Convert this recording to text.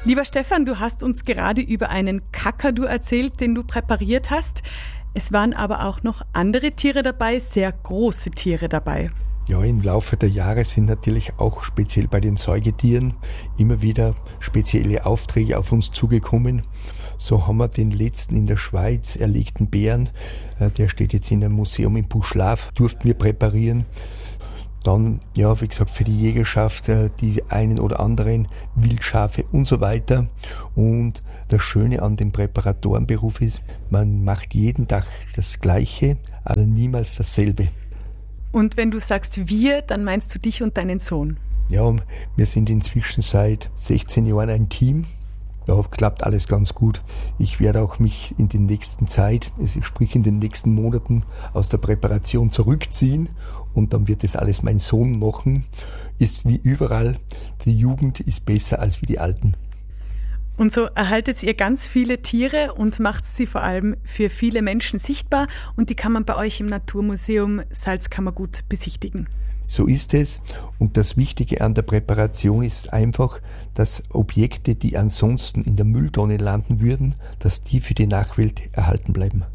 Lieber Stefan, du hast uns gerade über einen Kakadu erzählt, den du präpariert hast. Es waren aber auch noch andere Tiere dabei, sehr große Tiere dabei. Ja, im Laufe der Jahre sind natürlich auch speziell bei den Säugetieren immer wieder spezielle Aufträge auf uns zugekommen. So haben wir den letzten in der Schweiz erlegten Bären, der steht jetzt in einem Museum in Buschlaf, durften wir präparieren. Dann, ja, wie gesagt, für die Jägerschaft die einen oder anderen Wildschafe und so weiter. Und das Schöne an dem Präparatorenberuf ist, man macht jeden Tag das Gleiche, aber niemals dasselbe. Und wenn du sagst wir, dann meinst du dich und deinen Sohn? Ja, wir sind inzwischen seit 16 Jahren ein Team. Da klappt alles ganz gut. Ich werde auch mich in den nächsten Zeit, sprich in den nächsten Monaten, aus der Präparation zurückziehen und dann wird das alles mein Sohn machen. Ist wie überall, die Jugend ist besser als wie die Alten. Und so erhaltet ihr ganz viele Tiere und macht sie vor allem für viele Menschen sichtbar und die kann man bei euch im Naturmuseum Salzkammergut besichtigen. So ist es. Und das Wichtige an der Präparation ist einfach, dass Objekte, die ansonsten in der Mülltonne landen würden, dass die für die Nachwelt erhalten bleiben.